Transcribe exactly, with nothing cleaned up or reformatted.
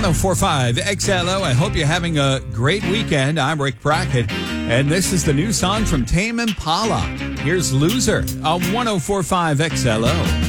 one oh four point five X L O. I hope you're having a great weekend. I'm Rick Brackett, and this is the new song from Tame Impala. Here's Loser on one oh four point five X L O.